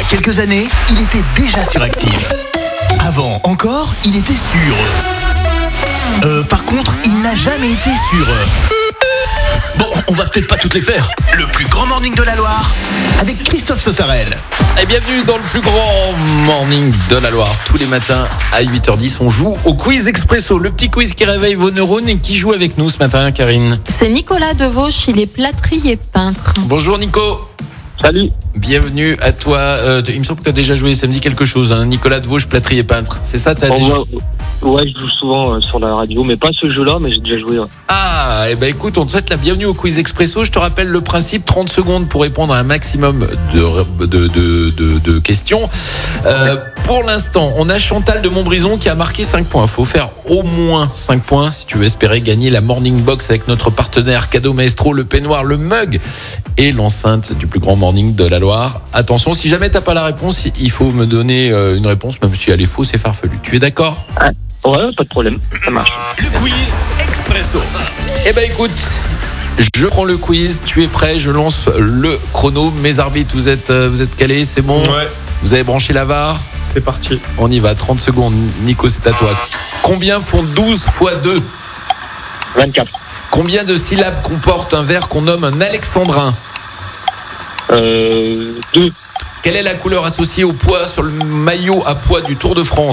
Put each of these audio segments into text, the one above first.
a quelques années, il était déjà sur Active. Avant encore, il était sur... par contre, il n'a jamais été sur... Bon, on va peut-être pas toutes les faire. Le plus grand morning de la Loire, avec Christophe Sautarel. Et bienvenue dans le plus grand morning de la Loire. Tous les matins à 8h10, on joue au quiz expresso. Le petit quiz qui réveille vos neurones et qui joue avec nous ce matin, Karine. C'est Nicolas de Vauche, il est plâtrier peintre. Bonjour Nico. Salut. Bienvenue à toi. Il me semble que tu as déjà joué, ça me dit quelque chose. Hein. Nicolas de Vauche, plâtrier peintre. C'est ça, t'as déjà... Ouais, je joue souvent sur la radio, mais pas ce jeu-là, mais j'ai déjà joué. Ouais. Ah, et ben écoute, on te souhaite la bienvenue au quiz expresso. Je te rappelle le principe, 30 secondes pour répondre à un maximum de questions. Pour l'instant, on a Chantal de Montbrison qui a marqué 5 points. Faut faire au moins 5 points si tu veux espérer gagner la Morning Box avec notre partenaire Cadeau Maestro, le peignoir, le mug et l'enceinte du plus grand morning de la Loire. Attention, si jamais t'as pas la réponse, il faut me donner une réponse, même si elle est fausse et farfelue. Tu es d'accord ? Ouais, pas de problème, ça marche. Le quiz expresso. Eh ben écoute, je prends le quiz, tu es prêt, je lance le chrono. Mes arbitres, vous êtes calés, c'est bon ? Ouais, Vous avez branché la VAR ? c'est parti. On y va, 30 secondes. Nico, c'est à toi. Combien font 12 fois 2 ? 24. Combien de syllabes comporte un vers qu'on nomme un alexandrin ? 2. Quelle est la couleur associée au poids sur le maillot à poids du Tour de France ?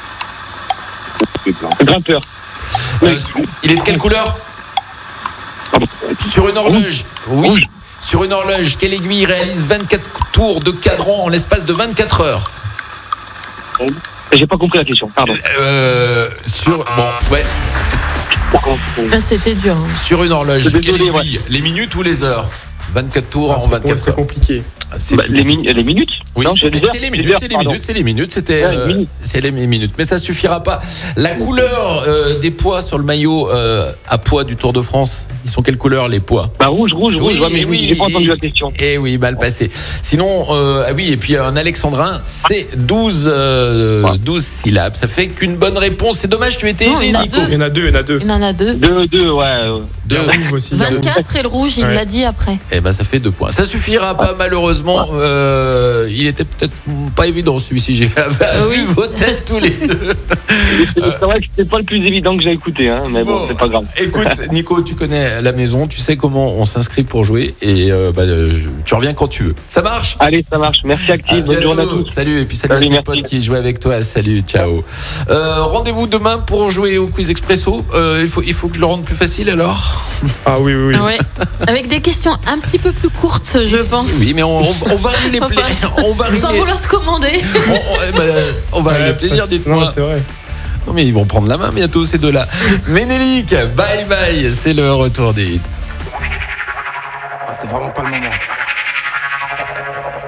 Grimpeur. Il est de quelle couleur ? Sur une horloge. Oui. Sur une horloge, quelle aiguille réalise 24 tours de cadran en l'espace de 24 heures ? J'ai pas compris la question, pardon. C'était dur. Hein. Sur une horloge, Désolé, quelle aiguille ? ouais. Les minutes ou les heures ? 24 tours en 24 C'est heures. compliqué. C'est Les minutes. Oui, Non, c'est les minutes, c'était Ouais, minutes. c'est les minutes, mais ça suffira pas. La couleur des poids sur le maillot à poids du Tour de France, ils sont quelle couleur les poids ? Bah rouge, ouais, mais j'ai pas entendu la question. Eh oui, mal passé. Sinon, oui, et puis un alexandrin, c'est 12 syllabes. Ça fait qu'une bonne réponse. C'est dommage, tu étais Non, aidé, il y en a Nico. deux. Il y en a deux. Il en a deux. 2, ouais. Deux. Le rouge aussi. 24 et le rouge, il Ouais. l'a dit après. Eh ben, ça fait 2 points. Ça suffira pas, malheureusement. Il était peut-être pas évident celui-ci. J'ai vu vos têtes tous les deux. C'est vrai que c'était pas le plus évident que j'ai écouté, hein, mais bon, c'est pas grave. Écoute, Nico, tu connais la maison, tu sais comment on s'inscrit pour jouer et tu reviens quand tu veux. Ça marche ? Allez, ça marche. Merci À Active, bonne journée à bientôt. tous. Salut, et puis salut Salut, à tes merci. potes qui jouent avec toi. Salut, ciao. Rendez-vous demain pour jouer au quiz expresso. Il faut que je le rende plus facile alors. Ah oui. Ouais. Avec des questions un petit peu plus courtes, je pense. Oui, mais on varie les Enfin, on varie sans les- vouloir te commander. on varie les plaisirs, dites-moi. Non, c'est vrai. Non mais ils vont prendre la main bientôt ces deux-là. Ménélique, bye bye, c'est le retour des hits. Ah, c'est vraiment pas le moment.